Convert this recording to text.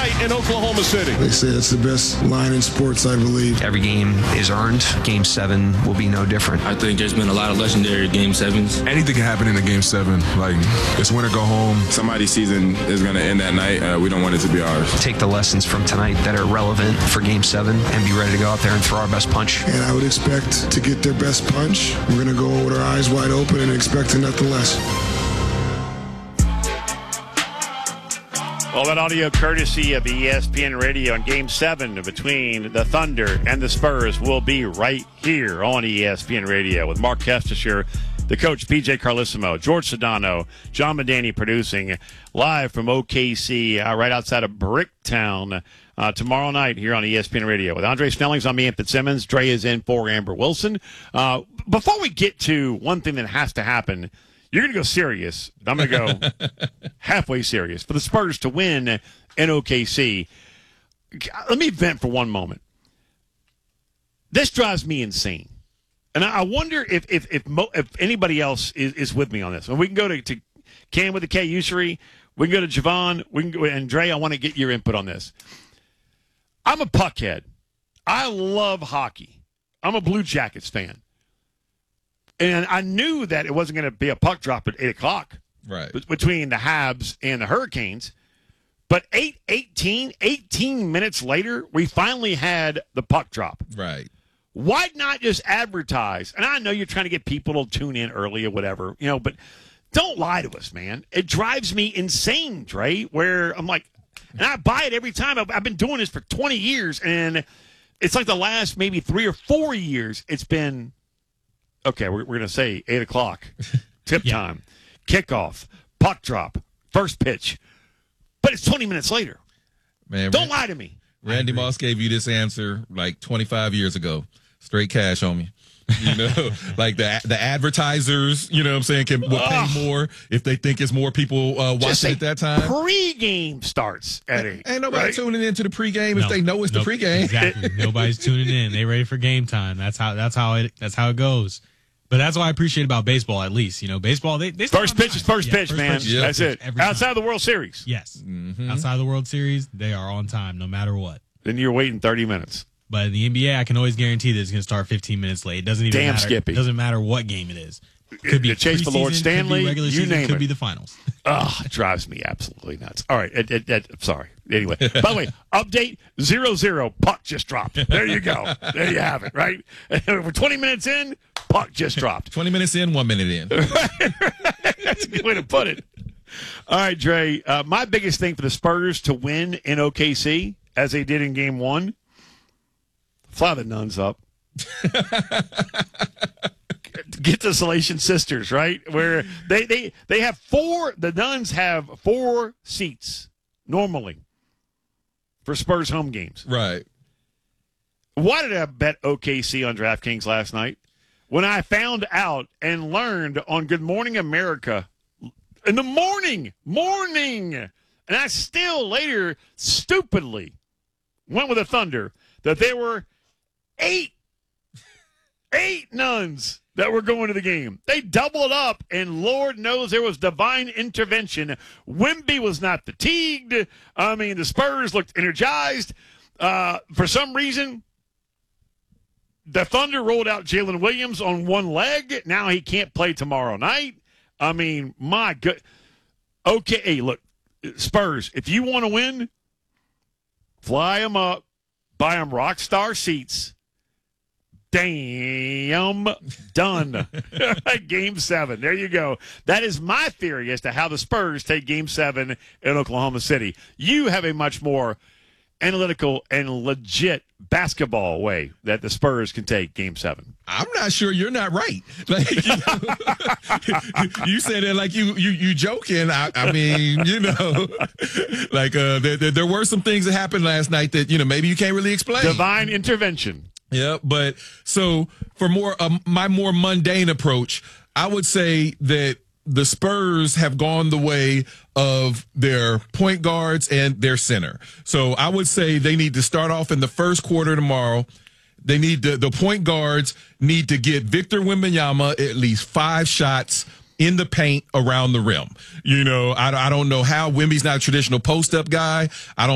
night in Oklahoma City. They say it's the best line in sports, I believe. Every game is earned. Game 7 will be no different. I think there's been a lot of legendary Game 7s. Anything can happen in a Game 7. Like, it's win or go home. Somebody's season is going to end that night. We don't want it to be ours. Take the lessons from tonight that are relevant for Game 7 and be ready to go out there and throw our best punch. And I would expect to get their best punch. We're going to go with our eyes wide open and expecting nothing less. Well, that audio courtesy of ESPN Radio on Game 7 between the Thunder and the Spurs will be right here on ESPN Radio with Mark Kestisher, the coach, PJ Carlissimo, George Sedano, John Medani producing live from OKC right outside of Bricktown tomorrow night here on ESPN Radio. With Andre Snellings, I'm Ian Fitzsimmons. Dre is in for Amber Wilson. Before we get to one thing that has to happen, you're going to go serious. I'm going to go halfway serious. For the Spurs to win in OKC, let me vent for one moment. This drives me insane. And I wonder if anybody else is with me on this. And we can go to Cam with the K Usury. We can go to Javon. We can go, and Dre, I want to get your input on this. I'm a puckhead. I love hockey. I'm a Blue Jackets fan. And I knew that it wasn't going to be a puck drop at 8 o'clock between the Habs and the Hurricanes. But 18 minutes later, we finally had the puck drop. Right. Why not just advertise? And I know you're trying to get people to tune in early or whatever, but don't lie to us, man. It drives me insane, Dre, where I'm like, and I buy it every time. I've been doing this for 20 years, and it's like the last maybe 3 or 4 years it's been, okay, we're going to say 8 o'clock, tip time, kickoff, puck drop, first pitch. But it's 20 minutes later. Man, don't lie to me. Randy Moss gave you this answer like 25 years ago. Straight cash on me. Like the advertisers, what I'm saying, will pay more if they think it's more people watching at that time. Pregame starts at 8. Ain't nobody tuning into the pregame if they know it's the pregame. Exactly. Nobody's tuning in. They ready for game time. That's how it goes. But that's what I appreciate about baseball, at least. Baseball, they first pitch is first pitch, man. Pitch, that's it. Outside of the World Series. Yes. Mm-hmm. Outside of the World Series, they are on time, no matter what. Then you're waiting 30 minutes. But in the NBA, I can always guarantee that it's going to start 15 minutes late. It doesn't even matter. Skippy. It doesn't matter what game it is. Could be Chase for Lord Stanley, regular you season, name it. Could be the finals. It drives me absolutely nuts. All right, sorry. Anyway, by the way, update 0-0, puck just dropped. There you go. There you have it, right? We're 20 minutes in, puck just dropped. 20 minutes in, 1 minute in. That's a good way to put it. All right, Dre, my biggest thing for the Spurs to win in OKC, as they did in Game 1, fly the nuns up. Get the Salation Sisters, right? Where they have the nuns have 4 seats normally for Spurs home games. Right. Why did I bet OKC on DraftKings last night? When I found out and learned on Good Morning America in the morning, and I still later stupidly went with the Thunder, that there were 8 nuns that were going to the game. They doubled up, and Lord knows there was divine intervention. Wemby was not fatigued. I mean, the Spurs looked energized. For some reason, the Thunder rolled out Jalen Williams on one leg. Now he can't play tomorrow night. I mean, my good. Okay, hey, look, Spurs, if you want to win, fly them up, buy them rock star seats. Damn, done. Game 7. There you go. That is my theory as to how the Spurs take Game 7 in Oklahoma City. You have a much more analytical and legit basketball way that the Spurs can take Game 7. I'm not sure you're not right. Like, you said it like you joking. I mean, like there were some things that happened last night that maybe you can't really explain. Divine intervention. Yeah, but so for my more mundane approach, I would say that the Spurs have gone the way of their point guards and their center. So I would say they need to start off in the first quarter tomorrow. They need the point guards need to get Victor Wembanyama at least 5 shots in the paint around the rim. I don't know how Wemby's not a traditional post-up guy. I don't